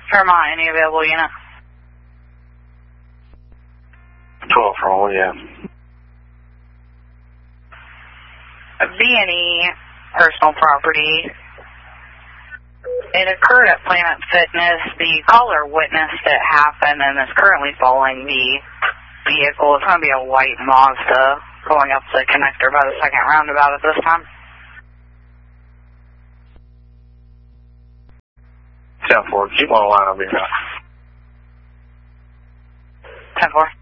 Fairmont, any available unit? 12 roll, yeah. B&E, personal property. It occurred at Planet Fitness. The caller witnessed it happen and is currently following the vehicle. It's going to be a white Mazda going up the connector by the second roundabout at this time. 10-4, keep on the line, I'll be back. 10-4.